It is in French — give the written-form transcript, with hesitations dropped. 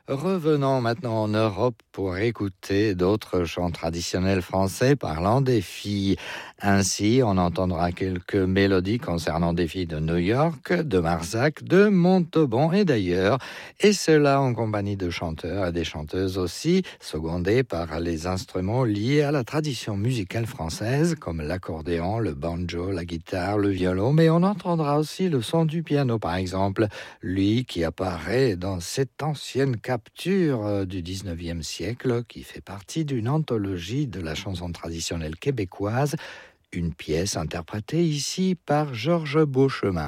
Revenons maintenant en Europe pour écouter d'autres chants traditionnels français parlant des filles. Ainsi, on entendra quelques mélodies concernant des filles de New York, de Marsac, de Montauban et d'ailleurs, et cela en compagnie de chanteurs et des chanteuses aussi, secondés par les instruments liés à la tradition musicale française, comme l'accordéon, le banjo, la guitare, le violon, mais on entendra aussi le son du piano par exemple, lui qui apparaît dans cette ancienne capture du 19e siècle qui fait partie d'une anthologie de la chanson traditionnelle québécoise, une pièce interprétée ici par Georges Beauchemin.